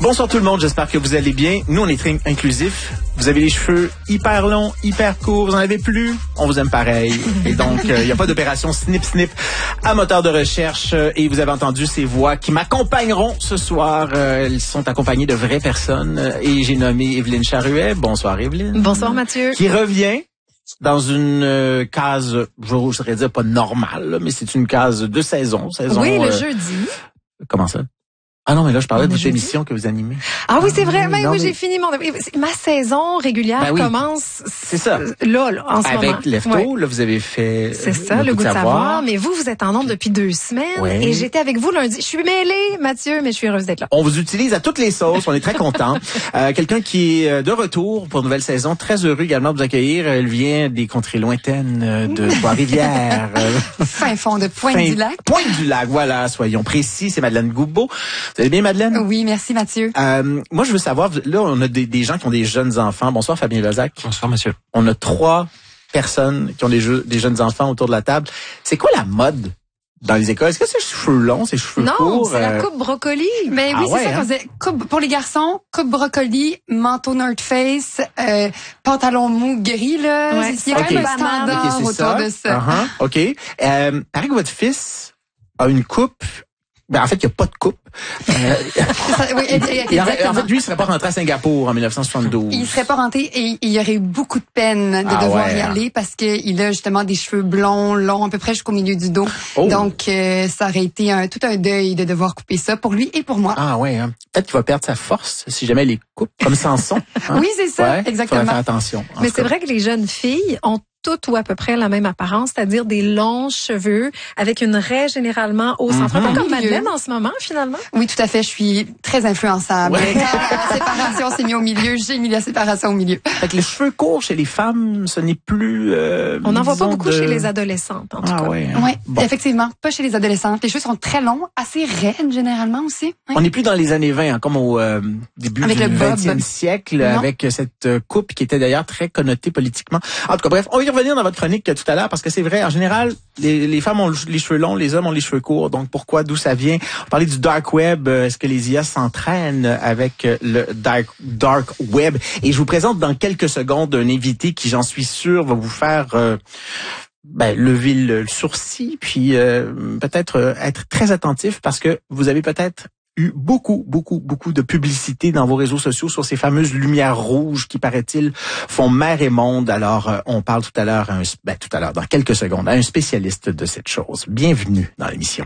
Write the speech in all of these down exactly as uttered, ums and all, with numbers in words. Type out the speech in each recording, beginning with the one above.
Bonsoir tout le monde, j'espère que vous allez bien. Nous, on est très inclusifs. Vous avez les cheveux hyper longs, hyper courts, vous en avez plus, on vous aime pareil. Et donc, il euh, n'y a pas d'opération snip-snip à moteur de recherche. Euh, et vous avez entendu ces voix qui m'accompagneront ce soir. Euh, elles sont accompagnées de vraies personnes. Euh, et j'ai nommé Evelyne Charuet. Bonsoir Evelyne. Bonsoir Mathieu. Qui revient dans une euh, case, je voudrais dire pas normale, là, mais c'est une case de saison. saison oui, le euh, jeudi. Comment ça? Ah non, mais là, je parlais On de est votre jeudi. émission que vous animez. Ah oui, c'est vrai. Ah, Mais non, oui, mais- j'ai fini mon... Ma saison régulière Ben oui. commence... C'est ça. Là, là, en ce moment. Avec Lefto, Ouais. là, vous avez fait... C'est ça, le goût de savoir. Mais vous, vous êtes en nombre depuis deux semaines. Ouais. Et j'étais avec vous lundi. Je suis mêlée, Mathieu, mais je suis heureuse d'être là. On vous utilise à toutes les sauces. On est très contents. euh, Quelqu'un qui est de retour pour une nouvelle saison. Très heureux également de vous accueillir. Elle vient des contrées lointaines euh, de Trois-Rivières. euh, Fin fond de fin- Pointe-du-Lac. Pointe-du-Lac, voilà. Soyons précis. C'est Madeleine Goubeau. Vous allez bien, Madeleine? Oui, merci Mathieu. Euh, moi, je veux savoir, là, on a des, des gens qui ont des jeunes enfants. Bonsoir, Fabien Lozac. Bonsoir, monsieur. On a trois personnes qui ont des, jeux, des jeunes enfants autour de la table. C'est quoi la mode dans les écoles? Est-ce que c'est cheveux longs, c'est cheveux Non, courts? c'est la euh, coupe brocoli. Ben Ah oui, c'est ouais, ça hein? qu'on disait. Coupe pour les garçons, coupe brocoli, manteau North Face, euh, pantalon mou gris là. Ouais. Il y a quand Ok. même un standard Ok, c'est autour ça. de ça. Uh-huh. OK. Euh, paraît que votre fils a une coupe. Ben, en fait, il n'y a pas de coupe. Euh, C'est ça, oui, il- il- en exactement. fait, lui, il serait pas rentré à Singapour en dix-neuf cent soixante-douze. Il serait pas rentré et il y aurait eu beaucoup de peine de Ah devoir ouais, y hein. aller parce qu'il a justement des cheveux blonds, longs, à peu près jusqu'au milieu du dos. Oh. Donc, euh, ça aurait été un, tout un deuil de devoir couper ça pour lui et pour moi. Ah ouais, hein. Peut-être qu'il va perdre sa force si jamais il les coupe, comme Samson. Hein? Oui, c'est ça, Ouais, faudrait exactement. faire attention. En Mais tout c'est cas. vrai que les jeunes filles ont toutes ou à peu près la même apparence, c'est-à-dire des longs cheveux avec une raie généralement au centre. Mhm. Un peu comme Au milieu. Madeleine en ce moment, finalement. Oui, tout à fait. Je suis très influençable. Ouais. Quand la séparation s'est mise au milieu, j'ai mis la séparation au milieu. Fait que les cheveux courts chez les femmes, ce n'est plus... euh, On n'en voit pas disons, beaucoup de- chez les adolescentes, en tout Ah cas. ouais. hein. Oui, Bon. effectivement. Pas chez les adolescentes. Les cheveux sont très longs, assez raides généralement aussi. Oui. On n'est plus dans les années vingt, hein, comme au euh, début Avec du le bob. vingtième siècle, Non. avec cette euh, coupe qui était d'ailleurs très connotée politiquement. En tout cas, bref, on va y revenir dans votre chronique euh, tout à l'heure, parce que c'est vrai, en général, les, les femmes ont le- les cheveux longs, les hommes ont les cheveux courts. Donc, pourquoi, d'où ça vient? On parlait du dark web. euh, Est-ce que les I A s'entraînent avec euh, le dark, dark web? Et je vous présente dans quelques secondes un invité qui, j'en suis sûr, va vous faire... euh, ben, lever le, le sourcil, puis euh, peut-être euh, être très attentif parce que vous avez peut-être eu beaucoup, beaucoup, beaucoup de publicité dans vos réseaux sociaux sur ces fameuses lumières rouges qui, paraît-il, font mer et monde. Alors, euh, on parle tout à l'heure, à un, ben, tout à l'heure, dans quelques secondes, à un spécialiste de cette chose. Bienvenue dans l'émission.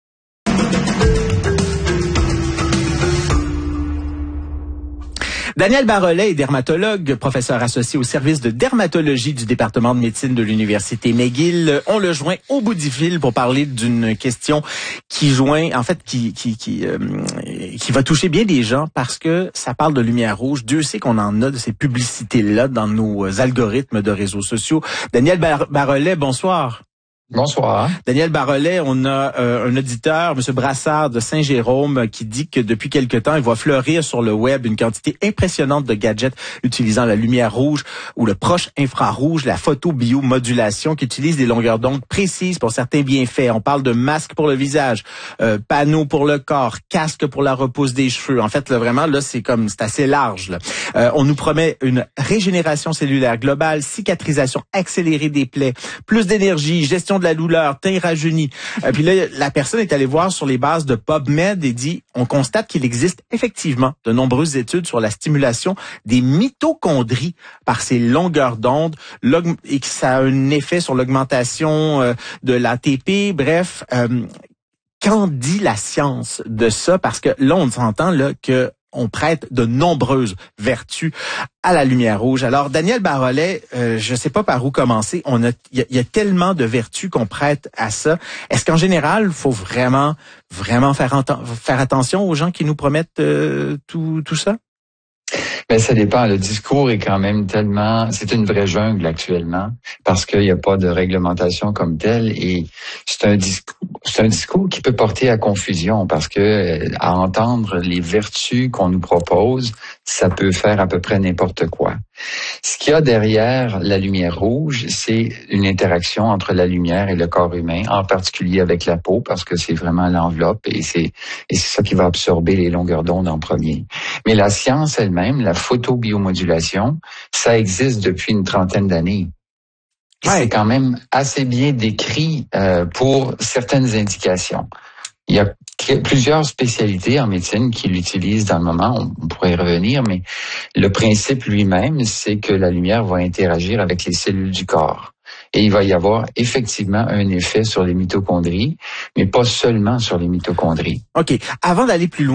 Daniel Barollet est dermatologue, professeur associé au service de dermatologie du département de médecine de l'Université McGill. On le joint au bout du fil pour parler d'une question qui joint, en fait, qui qui qui, euh, qui va toucher bien des gens parce que ça parle de lumière rouge. Dieu sait qu'on en a de ces publicités-là dans nos algorithmes de réseaux sociaux. Daniel Bar- Barollet, bonsoir. Bonsoir. Daniel Barollet, on a euh, un auditeur, M. Brassard de Saint-Jérôme, qui dit que depuis quelque temps, il voit fleurir sur le web une quantité impressionnante de gadgets utilisant la lumière rouge ou le proche infrarouge, la photobiomodulation, qui utilise des longueurs d'onde précises pour certains bienfaits. On parle de masque pour le visage, euh, panneau pour le corps, casque pour la repousse des cheveux. En fait, là, vraiment, là, c'est comme, c'est assez large. Là. Euh, on nous promet une régénération cellulaire globale, cicatrisation accélérée des plaies, plus d'énergie, gestion de la douleur, teint rajeuni. Euh, puis là, la personne est allée voir sur les bases de PubMed et dit, on constate qu'il existe effectivement de nombreuses études sur la stimulation des mitochondries par ces longueurs d'onde l'aug- et que ça a un effet sur l'augmentation euh, de l'A T P. Bref, euh, qu'en dit la science de ça? Parce que là, on s'entend là que on prête de nombreuses vertus à la lumière rouge. Alors, Daniel Barollet, euh, je sais pas par où commencer. On a, il y, a- y a tellement de vertus qu'on prête à ça. Est-ce qu'en général, il faut vraiment, vraiment faire, enten- faire attention aux gens qui nous promettent euh, tout, tout ça? Ben, ça dépend. Le discours est quand même tellement, c'est une vraie jungle actuellement parce qu'il n'y a pas de réglementation comme telle et c'est un discours, c'est un discours qui peut porter à confusion parce que à entendre les vertus qu'on nous propose, ça peut faire à peu près n'importe quoi. Ce qu'il y a derrière la lumière rouge, c'est une interaction entre la lumière et le corps humain, en particulier avec la peau, parce que c'est vraiment l'enveloppe et c'est et c'est ça qui va absorber les longueurs d'onde en premier. Mais la science elle-même, la photobiomodulation, ça existe depuis une trentaine d'années. Et Ouais. c'est quand même assez bien décrit euh, pour certaines indications. Il y a plusieurs spécialités en médecine qui l'utilisent dans le moment, on pourrait y revenir, mais le principe lui-même, c'est que la lumière va interagir avec les cellules du corps. Et il va y avoir effectivement un effet sur les mitochondries, mais pas seulement sur les mitochondries. OK. Avant d'aller plus loin,